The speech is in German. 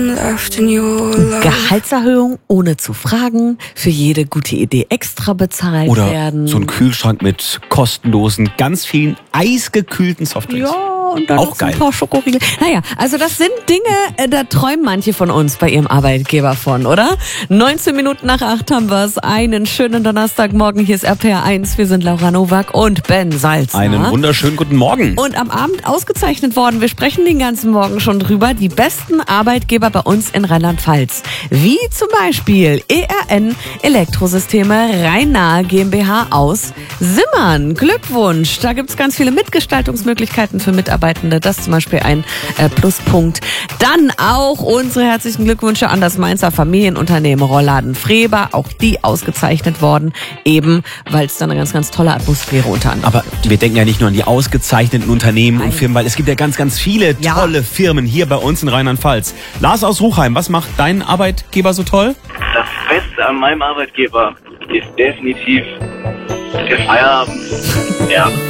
Gehaltserhöhung ohne zu fragen, für jede gute Idee extra bezahlt Oder werden. so ein Kühlschrank mit kostenlosen, ganz vielen eisgekühlten Softdrinks. Ja, und dann Auch noch so ein geil. paar Schokoriegel. Naja, also das sind Dinge, da träumen manche von uns bei ihrem Arbeitgeber von, oder? 19 Minuten nach 8 haben wir es. Einen schönen Donnerstagmorgen. Hier ist RPR 1. Wir sind Laura Nowak und Ben Salzner. Einen wunderschönen guten Morgen. Und am Abend ausgezeichnet worden. Wir sprechen den ganzen Morgen schon drüber. Die besten Arbeitgeber bei uns in Rheinland-Pfalz. Wie zum Beispiel ERN Elektrosysteme Rhein-Nahe GmbH aus Simmern. Glückwunsch. Da gibt's ganz viele Mitgestaltungsmöglichkeiten für Mitarbeitende. Das ist zum Beispiel ein Pluspunkt. Dann auch unsere herzlichen Glückwünsche an das Mainzer Familienunternehmen Rollladen Freber. Auch die ausgezeichnet worden. Eben, weil es da eine ganz, ganz tolle Atmosphäre unter anderem Aber wir denken ja nicht nur an die ausgezeichneten Unternehmen und Firmen, weil es gibt ja ganz, ganz viele tolle Firmen hier bei uns in Rheinland-Pfalz. Lars aus Ruchheim, was macht dein Arbeitgeber so toll? Das Beste an meinem Arbeitgeber ist definitiv der Feierabend. Ja.